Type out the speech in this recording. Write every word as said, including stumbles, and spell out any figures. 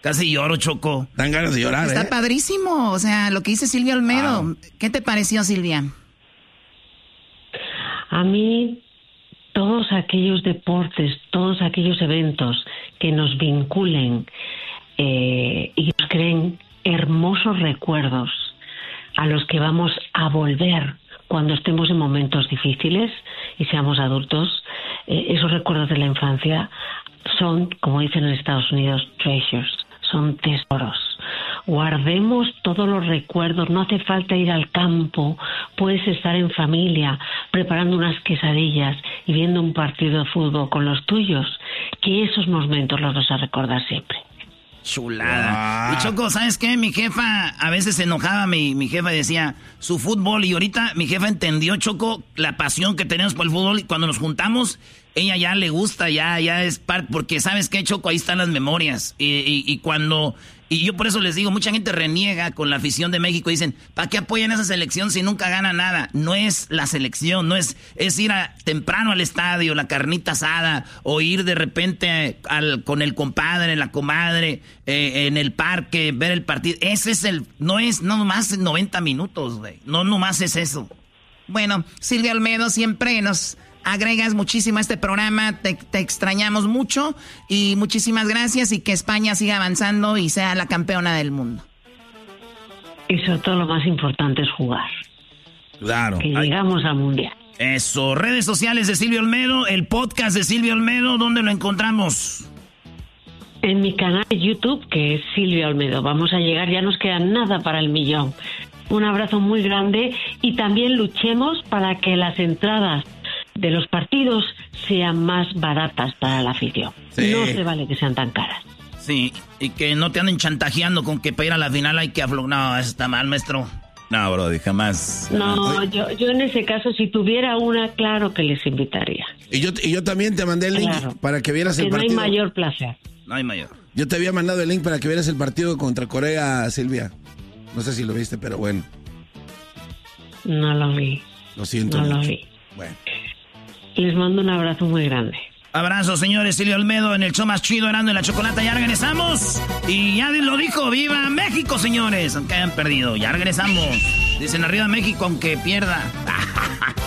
Casi lloro, Choco. Dan ganas de llorar, Está ¿eh? padrísimo, o sea, lo que dice Silvia Olmedo. Wow. ¿Qué te pareció, Silvia? A mí, todos aquellos deportes, todos aquellos eventos que nos vinculen eh, y nos creen hermosos recuerdos a los que vamos a volver cuando estemos en momentos difíciles y seamos adultos, eh, esos recuerdos de la infancia son, como dicen en Estados Unidos, treasures, son tesoros. Guardemos todos los recuerdos, no hace falta ir al campo, puedes estar en familia, preparando unas quesadillas y viendo un partido de fútbol con los tuyos, que esos momentos los vas a recordar siempre. Chulada. Ah. Y Choco, ¿sabes qué? Mi jefa a veces se enojaba, mi, mi jefa decía su fútbol, y ahorita mi jefa entendió, Choco, la pasión que tenemos por el fútbol, y cuando nos juntamos, ella ya le gusta, ya, ya es parte, porque ¿sabes qué, Choco? Ahí están las memorias, y, y, y cuando... Y yo por eso les digo, mucha gente reniega con la afición de México. Dicen, ¿para qué apoyan esa selección si nunca gana nada? No es la selección, no es, es ir a, temprano al estadio, la carnita asada, o ir de repente al, con el compadre, la comadre, eh, en el parque, ver el partido. Ese es el, no es no nomás noventa minutos, güey. No nomás es eso. Bueno, Silvia Olmedo, siempre nos agregas muchísimo a este programa, te, te extrañamos mucho y muchísimas gracias, y que España siga avanzando y sea la campeona del mundo. Y sobre todo lo más importante es jugar. Claro. Que llegamos al Mundial. Eso, redes sociales de Silvia Olmedo, el podcast de Silvia Olmedo, ¿dónde lo encontramos? En mi canal de YouTube, que es Silvia Olmedo. Vamos a llegar, ya nos queda nada para el millón. Un abrazo muy grande, y también luchemos para que las entradas de los partidos sean más baratas para la afición. Sí. No se vale que sean tan caras. Sí, y que no te anden chantajeando con que para ir a la final hay que aflojar. No, eso está mal, maestro. No, brody, jamás. No, yo, yo en ese caso, si tuviera una, claro que les invitaría. Y yo, y yo también te mandé el link, claro, para que vieras el que partido. No hay mayor placer. No hay mayor. Yo te había mandado el link para que vieras el partido contra Corea, Silvia. No sé si lo viste, pero bueno. No lo vi. Lo siento No mucho. lo vi. Bueno. Les mando un abrazo muy grande. Abrazo, señores. Silvia Olmedo en el show más chido, Erasmo y la Chocolata. Ya regresamos. Y ya lo dijo, ¡viva México, señores! Aunque hayan perdido, ya regresamos. Dicen arriba México, aunque pierda.